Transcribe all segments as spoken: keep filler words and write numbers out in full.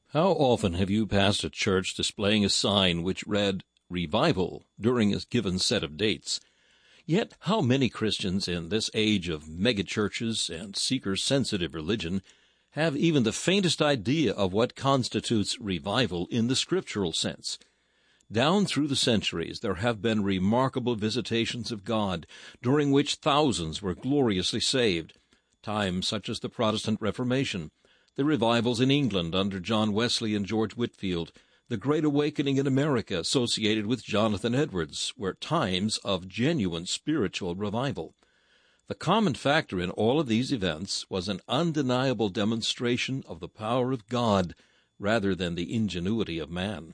How often have you passed a church displaying a sign which read "Revival" during a given set of dates? Yet how many Christians in this age of megachurches and seeker-sensitive religion have even the faintest idea of what constitutes revival in the scriptural sense? Down through the centuries there have been remarkable visitations of God, during which thousands were gloriously saved. Times such as the Protestant Reformation, the revivals in England under John Wesley and George Whitefield, the Great Awakening in America associated with Jonathan Edwards, were times of genuine spiritual revival. The common factor in all of these events was an undeniable demonstration of the power of God rather than the ingenuity of man.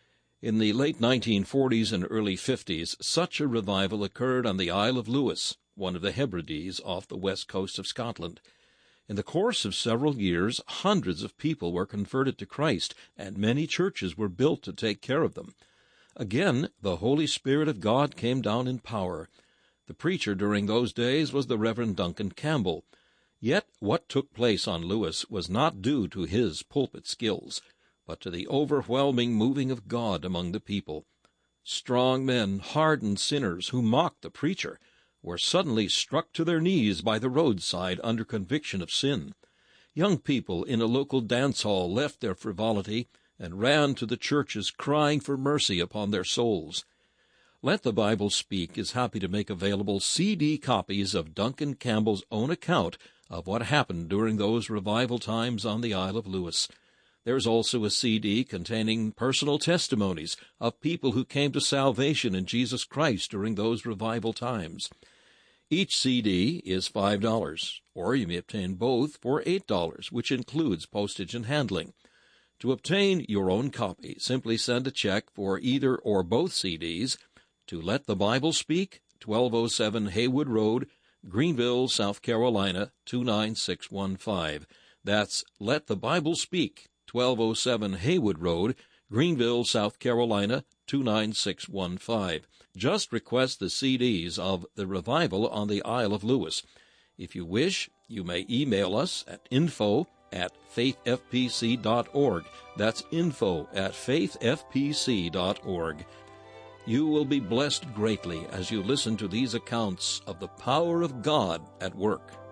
In the late nineteen forties and early fifties, such a revival occurred on the Isle of Lewis, one of the Hebrides off the west coast of Scotland. In the course of several years, hundreds of people were converted to Christ, and many churches were built to take care of them. Again, the Holy Spirit of God came down in power. The preacher during those days was the Reverend Duncan Campbell. Yet what took place on Lewis was not due to his pulpit skills, but to the overwhelming moving of God among the people. Strong men, hardened sinners who mocked the preacher, were suddenly struck to their knees by the roadside under conviction of sin. Young people in a local dance hall left their frivolity and ran to the churches crying for mercy upon their souls. Let the Bible Speak is happy to make available C D copies of Duncan Campbell's own account of what happened during those revival times on the Isle of Lewis. There is also a C D containing personal testimonies of people who came to salvation in Jesus Christ during those revival times. Each C D is five dollars, or you may obtain both for eight dollars, which includes postage and handling. To obtain your own copy, simply send a check for either or both C Ds to Let the Bible Speak, twelve oh seven Haywood Road, Greenville, South Carolina, two nine six one five. That's Let the Bible Speak, twelve oh seven Haywood Road, Greenville, South Carolina, two nine six one five. Just request the C Ds of The Revival on the Isle of Lewis. If you wish, you may email us at info at faithfpc dot org. That's info at faithfpc dot org. You will be blessed greatly as you listen to these accounts of the power of God at work.